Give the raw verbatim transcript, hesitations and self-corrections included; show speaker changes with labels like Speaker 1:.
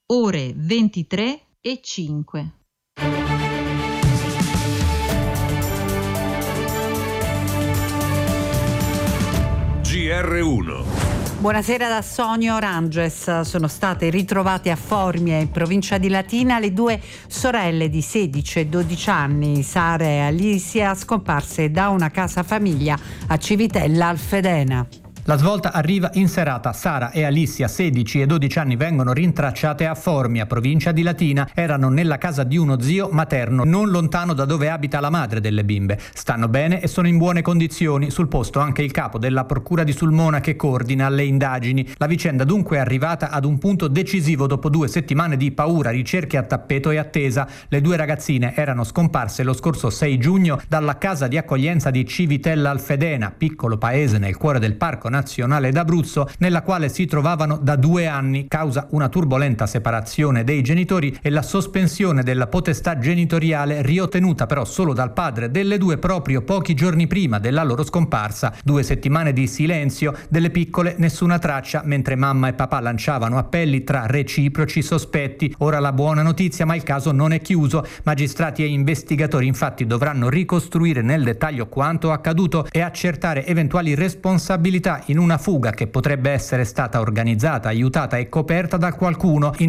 Speaker 1: ore ventitré e cinque.
Speaker 2: G R uno.
Speaker 3: Buonasera da Sonia Oranges. Sono state ritrovate a Formia, in provincia di Latina, le due sorelle di sedici e dodici anni, Sara e Alicia, scomparse da una casa famiglia a Civitella Alfedena.
Speaker 4: La svolta arriva in serata. Sara e Alicia, sedici e dodici anni, vengono rintracciate a Formia, provincia di Latina. Erano nella casa di uno zio materno, non lontano da dove abita la madre delle bimbe. Stanno bene e sono in buone condizioni. Sul posto anche il capo della procura di Sulmona che coordina le indagini. La vicenda dunque è arrivata ad un punto decisivo dopo due settimane di paura, ricerche a tappeto e attesa. Le due ragazzine erano scomparse lo scorso sei giugno dalla casa di accoglienza di Civitella Alfedena, piccolo paese nel cuore del Parco Nazionale d'Abruzzo, nella quale si trovavano da due anni, causa una turbolenta separazione dei genitori e la sospensione della potestà genitoriale, riottenuta però solo dal padre delle due proprio pochi giorni prima della loro scomparsa. Due settimane di silenzio, delle piccole nessuna traccia, mentre mamma e papà lanciavano appelli tra reciproci sospetti. Ora la buona notizia, ma il caso non è chiuso. Magistrati e investigatori infatti dovranno ricostruire nel dettaglio quanto accaduto e accertare eventuali responsabilità in una fuga che potrebbe essere stata organizzata, aiutata e coperta da qualcuno in